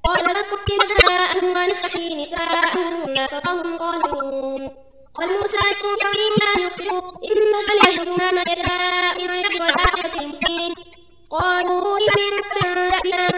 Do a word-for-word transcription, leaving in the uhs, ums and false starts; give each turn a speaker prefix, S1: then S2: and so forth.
S1: قال فكر ماء ونسقي نساء فهم قادرون قال موسى لكم فإنا نصر إن فليهدنا ما شاء الرب والعاقبة المبين قالوا